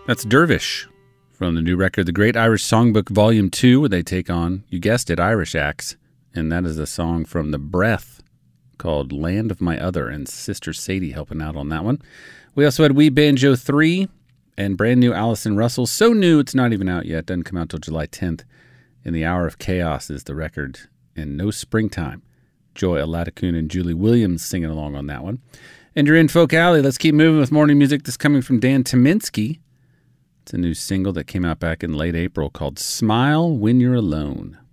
That's Dervish from the new record, The Great Irish Songbook Volume 2, where they take on, you guessed it, Irish acts. And that is a song from The Breath called Land of My Other, and Sister Sadie helping out on that one. We also had Wee Banjo 3 and brand new Allison Russell. So new, it's not even out yet. Doesn't come out till July 10th. In the Hour of Chaos is the record. And No Springtime. Joy Aladakun and Julie Williams singing along on that one. And you're in Folk Alley. Let's keep moving with morning music. This coming from Dan Tyminski. It's a new single that came out back in late April called Smile When You're Alone.